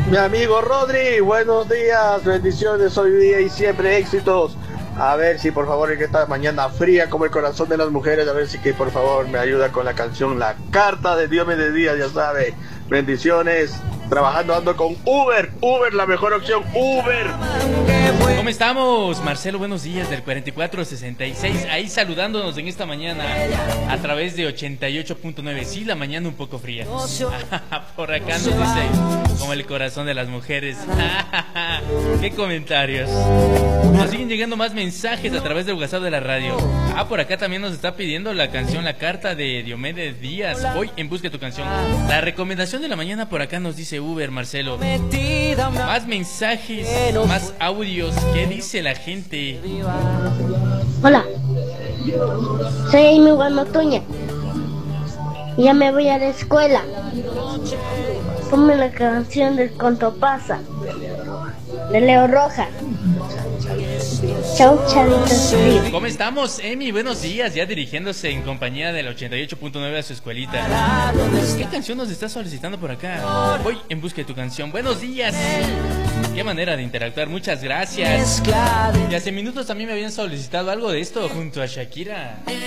Mi amigo Rodri, buenos días, bendiciones hoy día y siempre éxitos. A ver si por favor en esta mañana fría como el corazón de las mujeres, a ver si que por favor me ayuda con la canción La Carta de Dios de Día, ya sabe. Bendiciones, trabajando ando con Uber, la mejor opción, Uber. ¿Cómo estamos? Marcelo, buenos días del 4466, ahí saludándonos en esta mañana a través de 88.9. Sí, la mañana un poco fría. Por acá nos dice como el corazón de las mujeres. Qué comentarios. Nos siguen llegando más mensajes a través del WhatsApp de la radio. Por acá también nos está pidiendo la canción La Carta de Diomedes Díaz. Hoy en busca de tu canción. La recomendación de la mañana por acá nos dice Uber, Marcelo. Más mensajes, más audios. ¿Qué dice la gente? Hola, soy Amy Guanotuña. Ya me voy a la escuela. Ponme la canción del Conto Pasa de Leo Roja. Chau, chavitos. ¿Cómo estamos, Emi? Buenos días, ya dirigiéndose en compañía del 88.9 a su escuelita. ¿Qué canción nos está solicitando por acá? Voy en busca de tu canción. Buenos días. Qué manera de interactuar, muchas gracias. Y hace minutos también me habían solicitado algo de esto junto a Shakira.